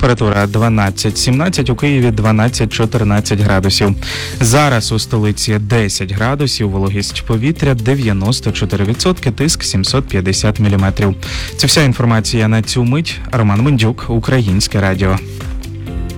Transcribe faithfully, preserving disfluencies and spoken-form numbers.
температура дванадцять сімнадцять, у Києві дванадцять чотирнадцять градусів. Зараз у столиці десять градусів, вологість повітря дев'яносто чотири відсотки, тиск сімсот п'ятдесят міліметрів. Це вся інформація на цю мить. Роман Мендюк, Українське радіо.